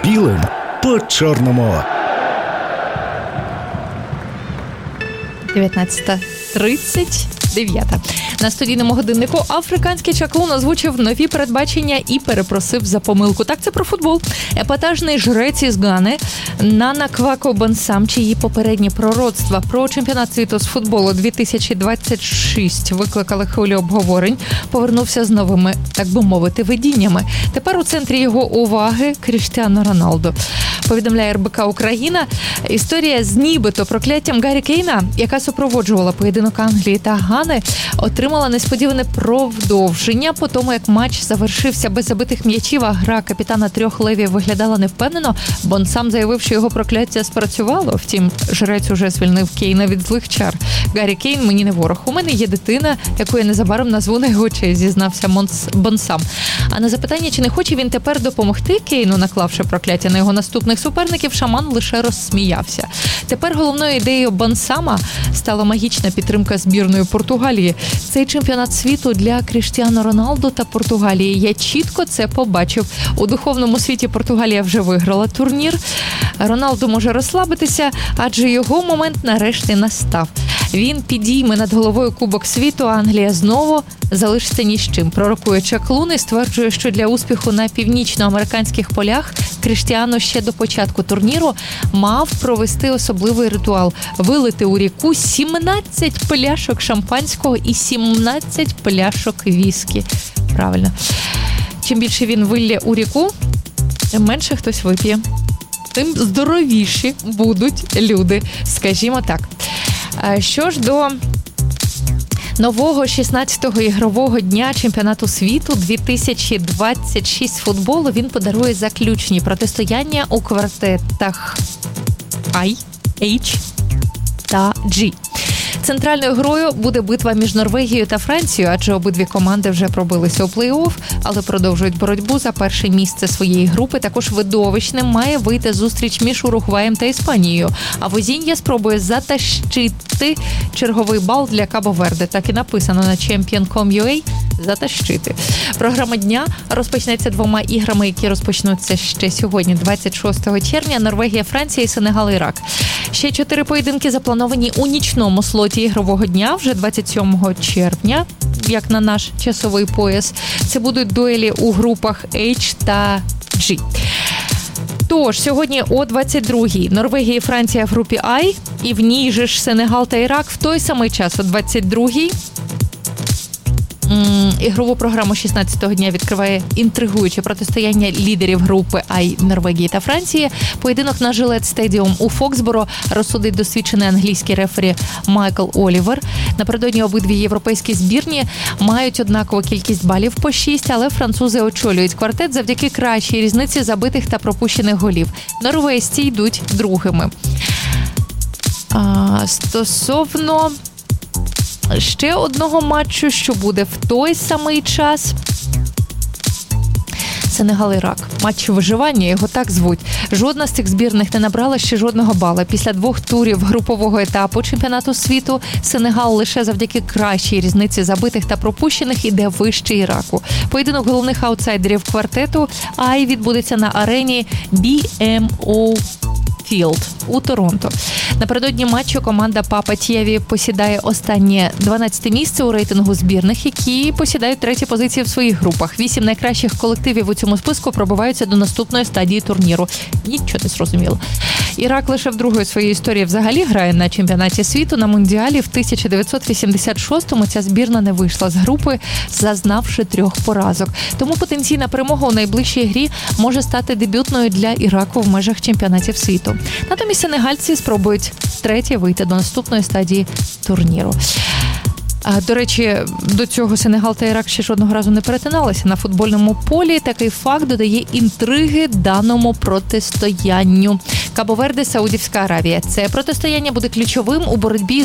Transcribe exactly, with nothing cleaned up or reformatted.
білим по чорному. дев'ятнадцята тридцять дев'ять. На студійному годиннику африканський чаклун озвучив нові передбачення і перепросив за помилку. Так, це про футбол. Епатажний жрець із Гани Нана Квако Бонсам, чиї попередні пророцтва про чемпіонат світу з футболу дві тисячі двадцять шість викликали хвилю обговорень, повернувся з новими, так би мовити, видіннями. Тепер у центрі його уваги Кріштіану Роналду. Повідомляє ер бе ка Україна. Історія з нібито прокляттям Гаррі Кейна, яка супроводжувала поєдинок Англії та Гани, отримала несподіване продовження по тому, як матч завершився без забитих м'ячів, а гра капітана трьох левів виглядала невпевнено. Бонсам заявив, що його прокляття спрацювало. Втім, жрець уже звільнив Кейна від злих чар. Гаррі Кейн мені не ворог. У мене є дитина, яку я незабаром назву на його честь, зізнався Бонсам. А на запитання, чи не хоче він тепер допомогти Кейну, наклавши прокляття на його наступних суперників, шаман лише розсміявся. Тепер головною ідеєю Бонсама стала магічна підтримка збірної Португалії. Цей чемпіонат світу для Кріштіану Роналду та Португалії. Я чітко це побачив. У духовному світі Португалія вже виграла турнір. Роналду може розслабитися, адже його момент нарешті настав. Він підійме над головою Кубок світу, а Англія знову залишиться ні з чим. Пророкує чаклун і стверджує, що для успіху на північноамериканських полях Кріштіану ще до початку турніру мав провести особливий ритуал – вилити у ріку сімнадцять пляшок шампанського і сімнадцять пляшок віскі. Правильно. Чим більше він вилє у ріку, тим менше хтось вип'є. Тим здоровіші будуть люди, скажімо так. Що ж до нового шістнадцятого ігрового дня чемпіонату світу дві тисячі двадцять шість футболу, він подарує заключні протистояння у квартетах I, H та G. Центральною грою буде битва між Норвегією та Францією, адже обидві команди вже пробилися у плей-офф, але продовжують боротьбу за перше місце своєї групи. Також видовищним має вийти зустріч між Уругваєм та Іспанією. А Возінья спробує затащити черговий бал для Кабо-Верде. Так і написано на чемпіон крапка ком крапка ю а – затащити. Програма дня розпочнеться двома іграми, які розпочнуться ще сьогодні, двадцять шостого червня. Норвегія, Франція і Сенегал, Ірак. Ще чотири поєдинки заплановані у нічному слоті ігрового дня вже двадцять сьомого червня, як на наш часовий пояс. Це будуть дуелі у групах H та G. Тож, сьогодні о двадцять другій Норвегія і Франція в групі I, і в ній же ж Сенегал та Ірак в той самий час о двадцять другій. Ігрову програму шістнадцятого дня відкриває інтригуюче протистояння лідерів групи I Норвегії та Франції. Поєдинок на Жилет Стедіум у Фоксборо розсудить досвідчений англійський рефері Майкл Олівер. Напередодні обидві європейські збірні мають однакову кількість балів по шість, але французи очолюють квартет завдяки кращій різниці забитих та пропущених голів. Норвежці йдуть другими. А, стосовно ще одного матчу, що буде в той самий час. Сенегал-Ірак. Матч виживання, його так звуть. Жодна з цих збірних не набрала ще жодного бала. Після двох турів групового етапу чемпіонату світу Сенегал лише завдяки кращій різниці забитих та пропущених іде вище Іраку. Поєдинок головних аутсайдерів квартету I відбудеться на арені бі ем о Field у Торонто. Напередодні матчу команда Папа Т'єві посідає останнє дванадцяте місце у рейтингу збірних, які посідають треті позиції в своїх групах. Вісім найкращих колективів у цьому списку пробиваються до наступної стадії турніру. Нічого не зрозуміло. Ірак лише вдруге у своїй історії взагалі грає на чемпіонаті світу. На Мундіалі в тисяча дев'ятсот вісімдесят шостому ця збірна не вийшла з групи, зазнавши трьох поразок. Тому потенційна перемога у найближчій грі може стати дебютною для Іраку в межах чемпіонатів світу. Натомість сенегальці спробують третє вийти до наступної стадії турніру. До речі, до цього Сенегал та Ірак ще жодного разу не перетиналися на футбольному полі. Такий факт додає інтриги даному протистоянню. Кабо-Верде, Саудівська Аравія. Це протистояння буде ключовим у боротьбі